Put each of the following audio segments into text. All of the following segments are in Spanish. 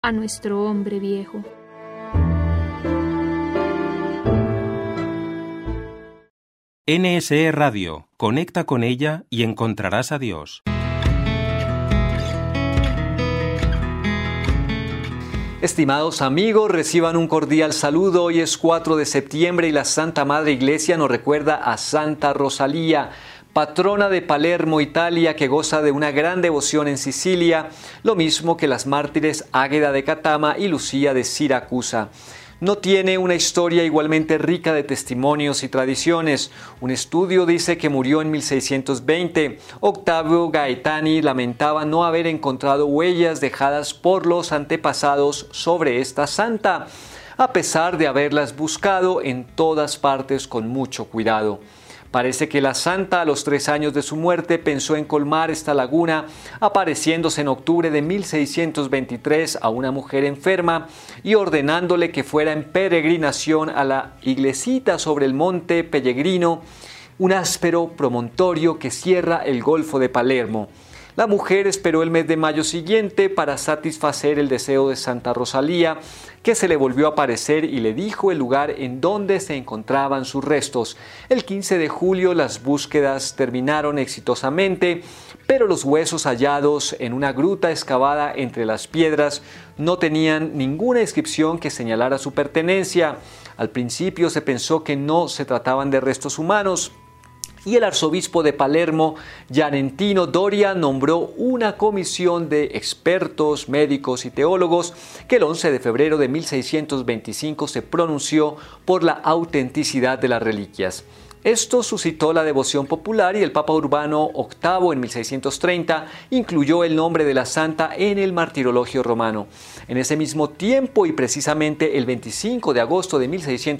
a nuestro hombre viejo. NSE Radio, conecta con ella y encontrarás a Dios. Estimados amigos, reciban un cordial saludo. Hoy es 4 de septiembre y la Santa Madre Iglesia nos recuerda a Santa Rosalía, patrona de Palermo, Italia, que goza de una gran devoción en Sicilia, lo mismo que las mártires Águeda de Catama y Lucía de Siracusa. No tiene una historia igualmente rica de testimonios y tradiciones. Un estudio dice que murió en 1620. Octavio Gaetani lamentaba no haber encontrado huellas dejadas por los antepasados sobre esta santa, a pesar de haberlas buscado en todas partes con mucho cuidado. Parece que la santa, a los 3 años de su muerte, pensó en colmar esta laguna, apareciéndose en octubre de 1623 a una mujer enferma y ordenándole que fuera en peregrinación a la iglesita sobre el monte Pellegrino, un áspero promontorio que cierra el Golfo de Palermo. La mujer esperó el mes de mayo siguiente para satisfacer el deseo de Santa Rosalía, que se le volvió a aparecer y le dijo el lugar en donde se encontraban sus restos. El 15 de julio las búsquedas terminaron exitosamente, pero los huesos hallados en una gruta excavada entre las piedras no tenían ninguna inscripción que señalara su pertenencia. Al principio se pensó que no se trataban de restos humanos, y el arzobispo de Palermo, Gianentino Doria, nombró una comisión de expertos, médicos y teólogos que el 11 de febrero de 1625 se pronunció por la autenticidad de las reliquias. Esto suscitó la devoción popular y el Papa Urbano VIII en 1630 incluyó el nombre de la santa en el martirologio romano. En ese mismo tiempo y precisamente el 25 de agosto de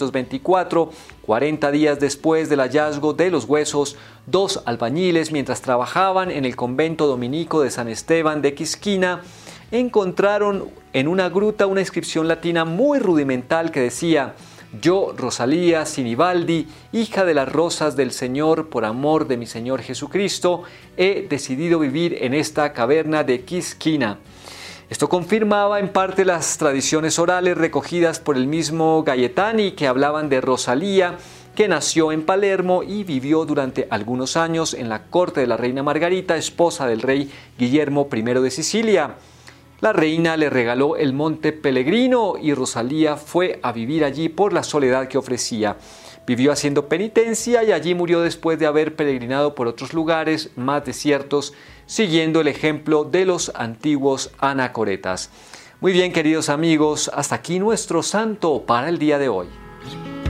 1624, 40 días después del hallazgo de los huesos, 2 albañiles, mientras trabajaban en el convento dominico de San Esteban de Quisquina, encontraron en una gruta una inscripción latina muy rudimental que decía: «Yo, Rosalía Sinibaldi, hija de las rosas del Señor, por amor de mi Señor Jesucristo, he decidido vivir en esta caverna de Quisquina». Esto confirmaba en parte las tradiciones orales recogidas por el mismo Gaetani, que hablaban de Rosalía, que nació en Palermo y vivió durante algunos años en la corte de la reina Margarita, esposa del rey Guillermo I de Sicilia. La reina le regaló el monte Pellegrino y Rosalía fue a vivir allí por la soledad que ofrecía. Vivió haciendo penitencia y allí murió después de haber peregrinado por otros lugares más desiertos, siguiendo el ejemplo de los antiguos anacoretas. Muy bien, queridos amigos, hasta aquí nuestro santo para el día de hoy.